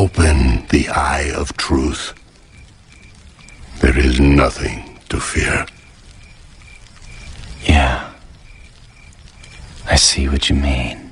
open the eye of truth, there is nothing to fear. Yeah. I see what you mean.